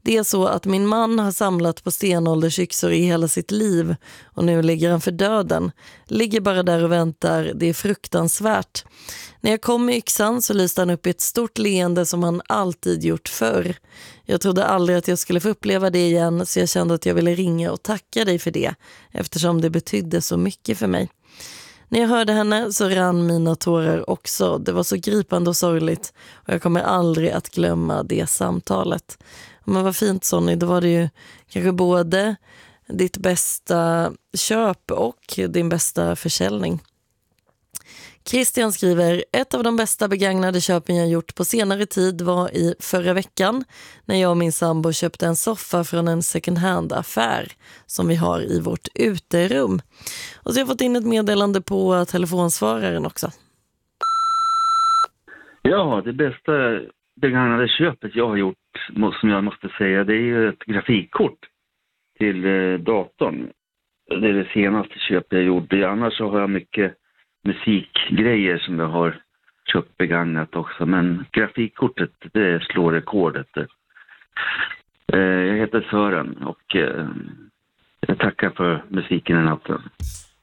Det är så att min man har samlat på stenåldersyxor i hela sitt liv och nu ligger han för döden. Ligger bara där och väntar, det är fruktansvärt. När jag kom med yxan så lyste han upp i ett stort leende som han alltid gjort förr. Jag trodde aldrig att jag skulle få uppleva det igen, så jag kände att jag ville ringa och tacka dig för det, eftersom det betydde så mycket för mig. När jag hörde henne så rann mina tårar också. Det var så gripande och sorgligt och jag kommer aldrig att glömma det samtalet. Men vad fint, Sonny, då var det ju kanske både ditt bästa köp och din bästa försäljning. Christian skriver, ett av de bästa begagnade köpen jag gjort på senare tid var i förra veckan när jag och min sambo köpte en soffa från en second hand-affär som vi har i vårt uterum. Och så har jag fått in ett meddelande på telefonsvararen också. Ja, det bästa begagnade köpet jag har gjort, som jag måste säga, det är ju ett grafikkort till datorn. Det är det senaste köpet jag gjorde. Annars så har jag mycket musikgrejer som jag har köpt begagnat också. Men grafikkortet, det slår rekordet. Jag heter Sören och jag tackar för musiken i natten.